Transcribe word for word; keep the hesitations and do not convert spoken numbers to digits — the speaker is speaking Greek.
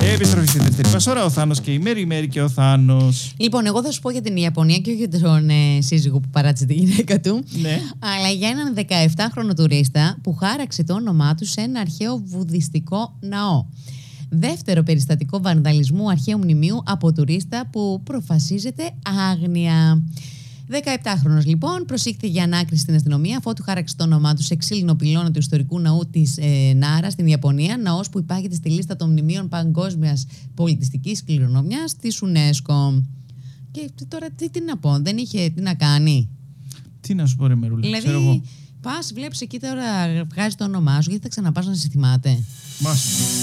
Επιστροφή στη δεύτερη μας ώρα, ο Θάνος και η Μέρη, η Μέρη και ο Θάνος. Λοιπόν, εγώ θα σου πω για την Ιαπωνία και όχι για τον ε, σύζυγο που παράτησε τη γυναίκα του. Ναι. Αλλά για έναν δεκαεφτάχρονο τουρίστα που χάραξε το όνομά του σε ένα αρχαίο βουδιστικό ναό. Δεύτερο περιστατικό βανδαλισμού αρχαίου μνημείου από τουρίστα που προφασίζεται άγνοια. δεκαεπτάχρονος λοιπόν προσήχθη για ανάκριση στην αστυνομία αφού του χάραξε το όνομά του σε ξύλινο πυλώνα του ιστορικού ναού της ε, Νάρα στην Ιαπωνία, ναός που υπάγεται στη λίστα των μνημείων παγκόσμιας πολιτιστικής κληρονομιάς της UNESCO. Και τώρα τι, τι να πω, δεν είχε τι να κάνει. Τι να σου πω, ρε Μερούλα, δηλαδή, ξέρω εγώ. πας, βλέπεις εκεί τώρα, βγάζει το όνομά σου, γιατί θα ξαναπάς να σε θυμάται. Μας.